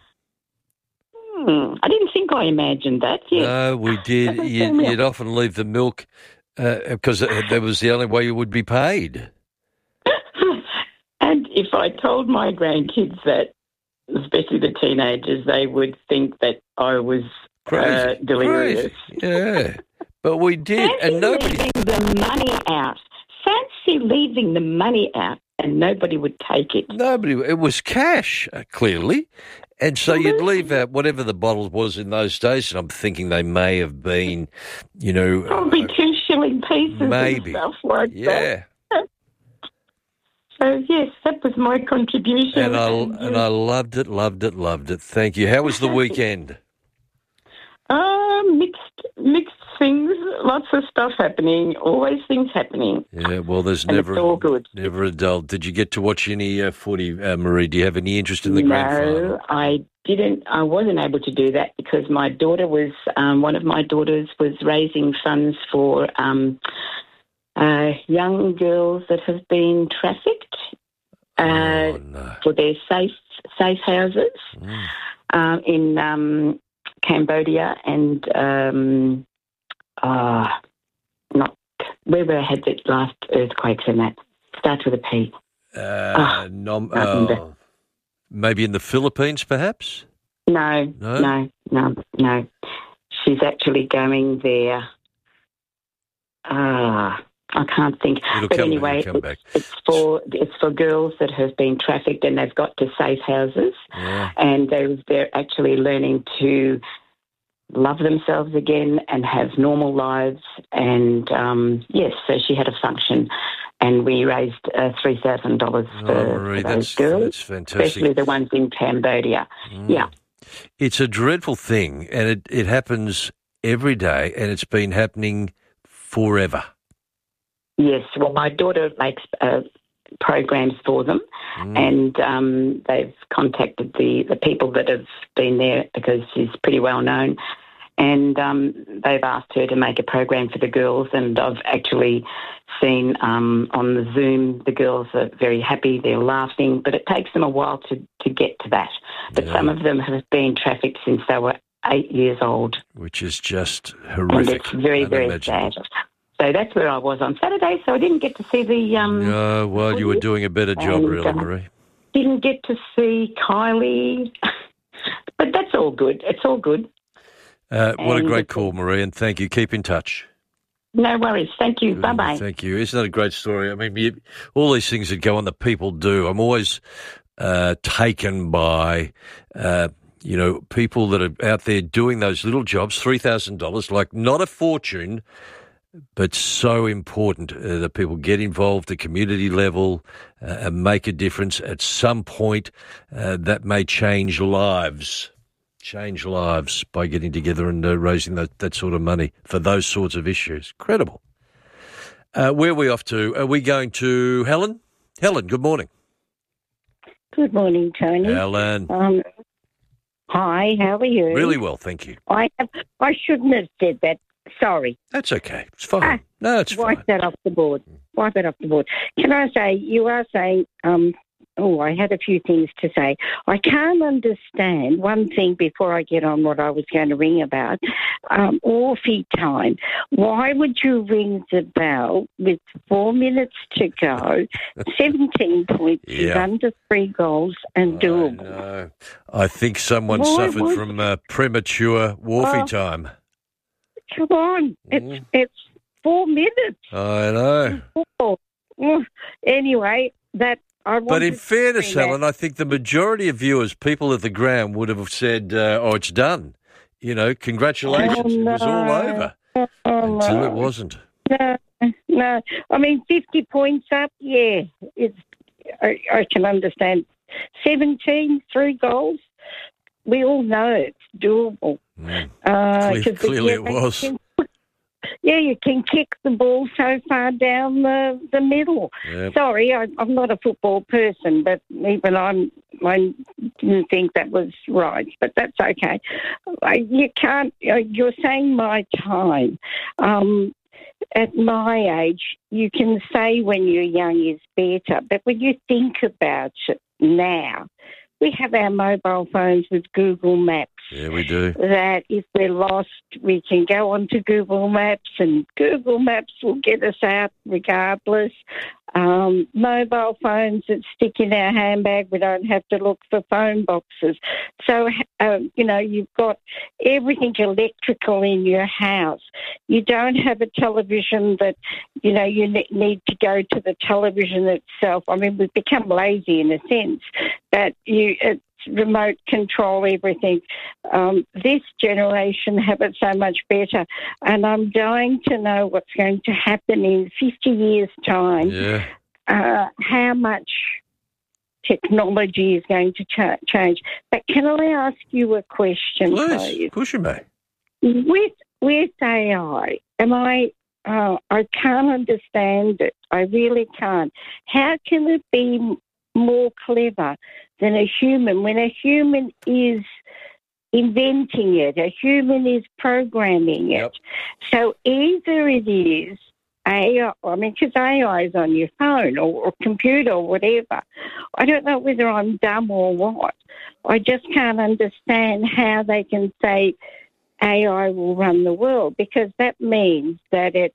I didn't think I imagined that. Yes. No, we did. You'd often leave the milk because that was the only way you would be paid. And if I told my grandkids that, especially the teenagers, they would think that I was delirious. Crazy. Yeah, but we did. And nobody leaving the money out. Fancy leaving the money out and nobody would take it. Nobody. It was cash, clearly. And so you'd leave out whatever the bottle was in those days, and I'm thinking they may have been, probably 2 shilling pieces maybe. And stuff like that. So, yes, that was my contribution. And I loved it. Thank you. How was the weekend? Mixed things, lots of stuff happening, always things happening. Yeah, well, there's and it's all good. Never a dull. Did you get to watch any footy, Marie? Do you have any interest in the grand final? No, I didn't. I wasn't able to do that because my daughter was, one of my daughters was raising funds for young girls that have been trafficked for their safe houses in Cambodia and not where we had the last earthquakes and that. Starts with a P. Maybe in the Philippines, perhaps? No. She's actually going there. I can't think. But anyway, it's for girls that have been trafficked and they've got to safe houses, and they're actually learning to love themselves again and have normal lives. And so she had a function, and we raised $3,000 for those girls, that's fantastic. Especially the ones in Cambodia. Yeah, it's a dreadful thing, and it happens every day, and it's been happening forever. Yes, well, my daughter makes programs for them, and they've contacted the people that have been there because she's pretty well known, and they've asked her to make a program for the girls, and I've actually seen on the Zoom the girls are very happy, they're laughing, but it takes them a while to get to that. But some of them have been trafficked since they were 8 years old. Which is just horrific. And it's very, very sad. So that's where I was on Saturday, so I didn't get to see the... you were doing a better job, really, Marie. Didn't get to see Kylie. But that's all good. It's all good. What a great call, Marie, and thank you. Keep in touch. No worries. Thank you. Bye-bye. Thank you. Isn't that a great story? I mean, all these things that go on that people do, I'm always taken by, people that are out there doing those little jobs, $3,000, like not a fortune, but so important that people get involved at community level and make a difference at some point that may change lives by getting together and raising that sort of money for those sorts of issues. Incredible. Where are we off to? Are we going to Helen? Helen, good morning. Good morning, Tony. Helen. Hi, how are you? Really well, thank you. I shouldn't have said that. Sorry. That's okay. It's fine. No, it's fine. Wipe that off the board. Can I say, you are saying, I had a few things to say. I can't understand one thing before I get on what I was going to ring about, Orphy time. Why would you ring the bell with 4 minutes to go, 17 points, under 3 goals and doable? No. I think someone suffered from premature Orphy time. Come on, it's 4 minutes. I know. Anyway, But in fairness, Helen, I think the majority of viewers, people at the ground, would have said, it's done. Congratulations. It was all over. Until it wasn't. No. I mean, 50 points up, I can understand. 17, 3 goals. We all know it's doable. Clearly it was. You can kick the ball so far down the middle. Yep. Sorry, I'm not a football person, but even I didn't think that was right, but that's okay. You can't, you're saying my time. At my age, you can say when you're young is better, but when you think about it now, we have our mobile phones with Google Maps. Yeah, we do. That if we're lost, we can go onto Google Maps and Google Maps will get us out regardless. Mobile phones that stick in our handbag, we don't have to look for phone boxes. So, you've got everything electrical in your house. You don't have a television that, you need to go to the television itself. I mean, we've become lazy in a sense that it's remote control everything. This generation have it so much better, and I'm dying to know what's going to happen in 50 years' time. Yeah. How much technology is going to change. But can I ask you a question, please? Of course you may. With AI, I can't understand it. I really can't. How can it be more clever than a human when a human is inventing it, a human is programming it? Yep. So either it is AI, because AI is on your phone or computer or whatever. I don't know whether I'm dumb or what. I just can't understand how they can say AI will run the world, because that means that it's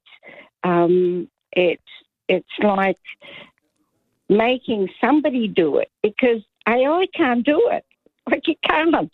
like making somebody do it, because AI can't do it. Like, it can't.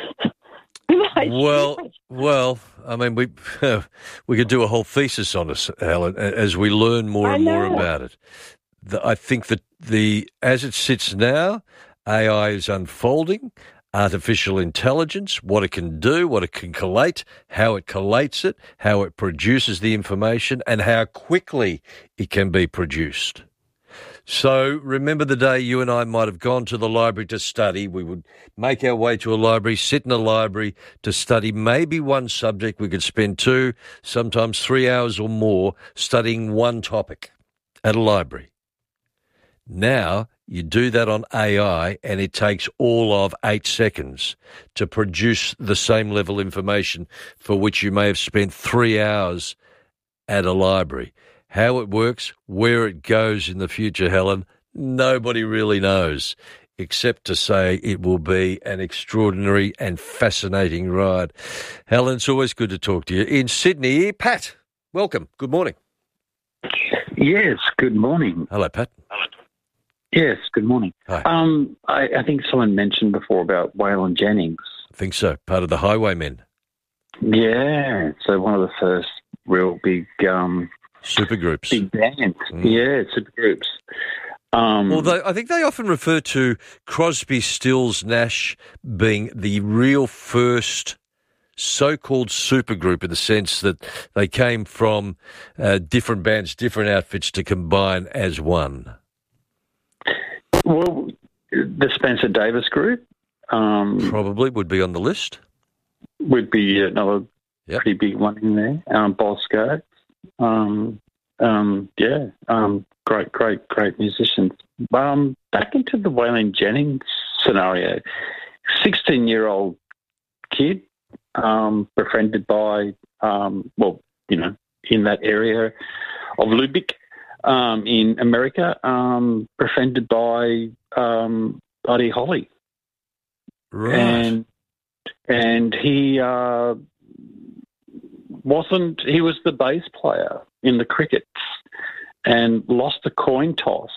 Well, I mean, we could do a whole thesis on this, Helen, as we learn more and more about it. I think that as it sits now, AI is unfolding. Artificial intelligence, what it can do, what it can collate, how it collates it, how it produces the information, and how quickly it can be produced. So remember the day you and I might have gone to the library to study. We would make our way to a library, sit in a library to study maybe one subject. We could spend 2, sometimes 3 hours or more studying one topic at a library. Now you do that on AI and it takes all of 8 seconds to produce the same level of information for which you may have spent 3 hours at a library. How it works, where it goes in the future, Helen, nobody really knows, except to say it will be an extraordinary and fascinating ride. Helen, it's always good to talk to you. In Sydney, Pat, welcome. Good morning. Yes, good morning. Hello, Pat. Yes, good morning. Hi. I think someone mentioned before about Waylon Jennings. think so. Part of the Highwaymen. Yeah, so one of the first real big supergroups. Big bands. Yeah, supergroups. Although I think they often refer to Crosby, Stills, Nash being the real first so-called supergroup in the sense that they came from different bands, different outfits to combine as one. Well, the Spencer Davis Group probably would be on the list. Would be another pretty big one in there. Bosco. Great musicians. Back into the Waylon Jennings scenario, 16-year-old kid, befriended by, in that area of Lubbock, in America, befriended by Buddy Holly. Right. And he he was the bass player in the Crickets and lost a coin toss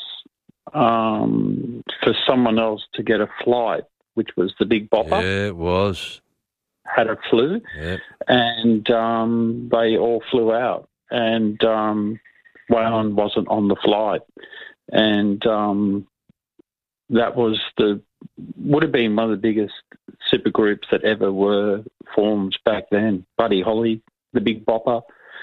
for someone else to get a flight, which was the Big Bopper. Yeah, it was. Had a flu, and they all flew out, and Waylon wasn't on the flight, and that would have been one of the biggest supergroups that ever were formed back then. Buddy Holly, the Big Bopper,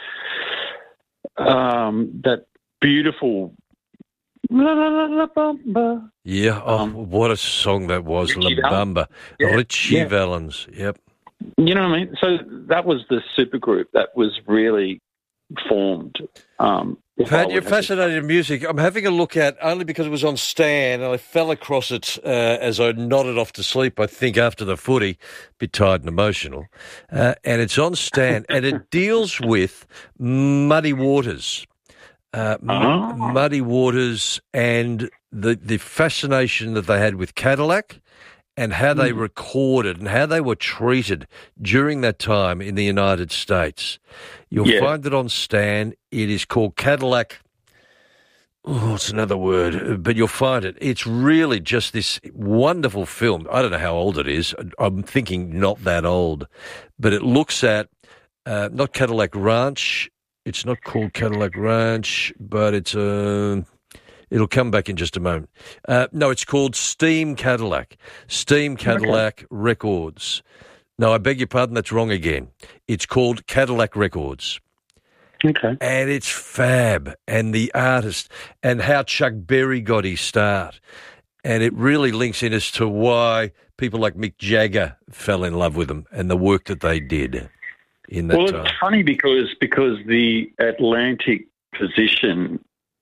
that beautiful La La La La Bamba. Yeah, what a song that was, La Bamba. Richie Valens, yep. You know what I mean? So that was the supergroup that was really formed. Pat, you're fascinated in music. I'm having a look at, only because it was on Stan, and I fell across it as I nodded off to sleep, I think, after the footy, a bit tired and emotional. And it's on Stan, and it deals with Muddy Waters. Muddy Waters and the fascination that they had with Cadillac and how they recorded and how they were treated during that time in the United States. You'll find it on Stan. It is called Cadillac. Oh, it's another word, but you'll find it. It's really just this wonderful film. I don't know how old it is. I'm thinking not that old, but it looks at not Cadillac Ranch. It's not called Cadillac Ranch, but it's it'll come back in just a moment. No, it's called Steam Cadillac. Steam Cadillac Records. No, I beg your pardon, that's wrong again. It's called Cadillac Records. Okay. And it's fab. And the artist and how Chuck Berry got his start. And it really links in as to why people like Mick Jagger fell in love with them and the work that they did in that time. It's funny because the Atlantic position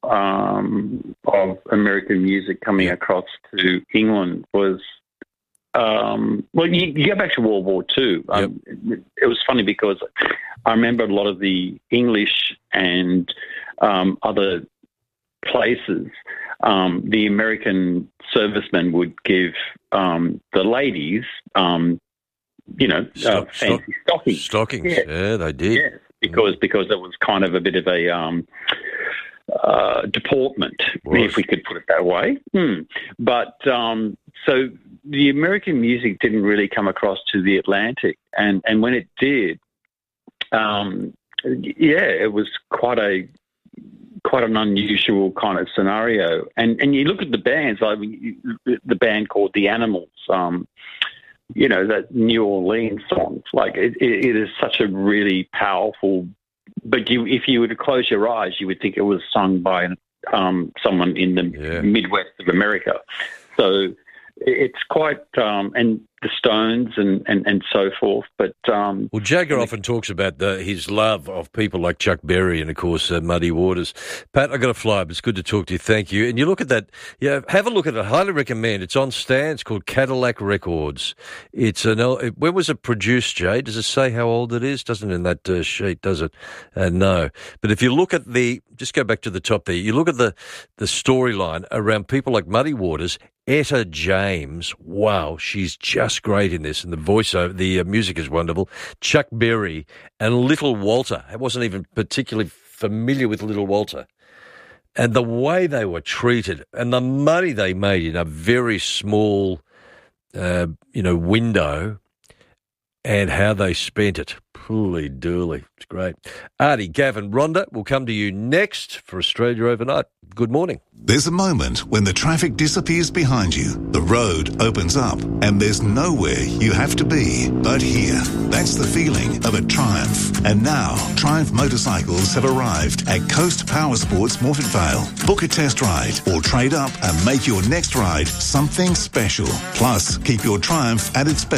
of American music coming across to England was, you go back to World War II. It was funny because I remember a lot of the English and other places, the American servicemen would give the ladies, fancy stockings. Stockings, yeah, they did. Yeah, because it was kind of a bit of a deportment, if we could put it that way. But so the American music didn't really come across to the Atlantic, and when it did, it was quite an unusual kind of scenario. And you look at the bands, like the band called The Animals. That New Orleans song, like it is such a really powerful. But if you were to close your eyes, you would think it was sung by someone in the Midwest of America. So it's quite, and the Stones and so forth. But Jagger often talks about his love of people like Chuck Berry and, of course, Muddy Waters. Pat, I've got to fly, but it's good to talk to you. Thank you. And you look at that, have a look at it. I highly recommend. It's on Stan. It's called Cadillac Records. It's when was it produced, Jay? Does it say how old it is? Doesn't in that sheet, does it? No. But if you look at just go back to the top there, you look at the storyline around people like Muddy Waters, Etta James, wow, she's just great in this, and the voiceover, the music is wonderful. Chuck Berry and Little Walter. I wasn't even particularly familiar with Little Walter. And the way they were treated and the money they made in a very small, window, and how they spent it. Holy dooly. It's great. Artie, Gavin, Rhonda, we'll come to you next for Australia Overnight. Good morning. There's a moment when the traffic disappears behind you, the road opens up, and there's nowhere you have to be but here. That's the feeling of a Triumph. And now, Triumph motorcycles have arrived at Coast Power Sports Morton Vale. Book a test ride or trade up and make your next ride something special. Plus, keep your Triumph at its best.